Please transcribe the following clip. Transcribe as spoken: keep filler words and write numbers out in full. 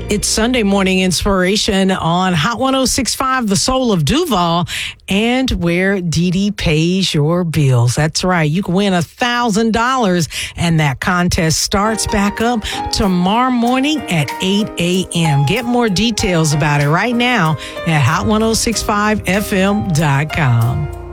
It's Sunday Morning Inspiration on Hot ten sixty-five, The Soul of Duval, and where Dee Dee pays your bills. That's right. You can win one thousand dollars, and that contest starts back up tomorrow morning at eight a.m. Get more details about it right now at hot ten sixty-five f m dot com.